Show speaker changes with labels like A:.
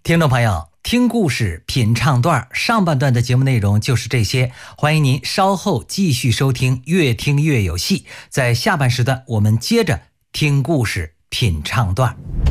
A: 听众朋友，听故事品唱段上半段的节目内容就是这些，欢迎您稍后继续收听，越听越有戏。在下半时段，我们接着听故事品唱段。